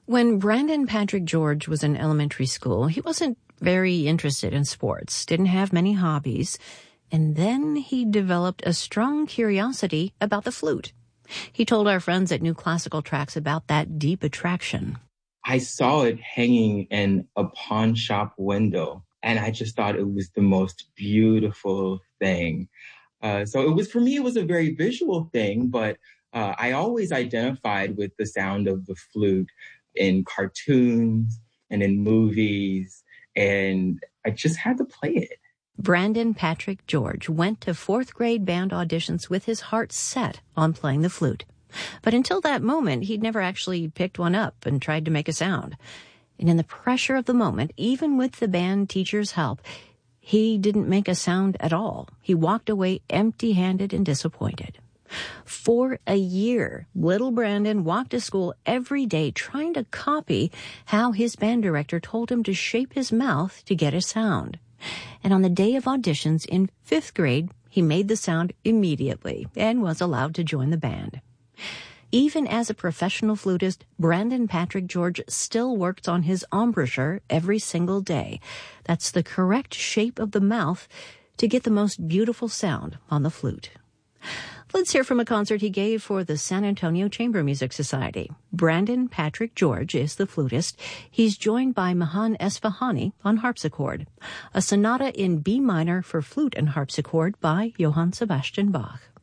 When Brandon Patrick George was in elementary school, he wasn't very interested in sports, didn't have many hobbies, and then he developed a strong curiosity about the flute. He told our friends at New Classical Tracks about that deep attraction. I saw it hanging in a pawn shop window, and I just thought it was the most beautiful thing. So for me, it was a very visual thing, but I always identified with the sound of the flute in cartoons and in movies, and I just had to play it. Brandon Patrick George went to fourth grade band auditions with his heart set on playing the flute. But until that moment, he'd never actually picked one up and tried to make a sound. And in the pressure of the moment, even with the band teacher's help, he didn't make a sound at all. He walked away empty-handed and disappointed. For a year, little Brandon walked to school every day trying to copy how his band director told him to shape his mouth to get a sound. And on the day of auditions in fifth grade, he made the sound immediately and was allowed to join the band. Even as a professional flutist, Brandon Patrick George still works on his embouchure every single day. That's the correct shape of the mouth to get the most beautiful sound on the flute. Let's hear from a concert he gave for the San Antonio Chamber Music Society. Brandon Patrick George is the flutist. He's joined by Mahan Esfahani on harpsichord. A sonata in B minor for flute and harpsichord by Johann Sebastian Bach.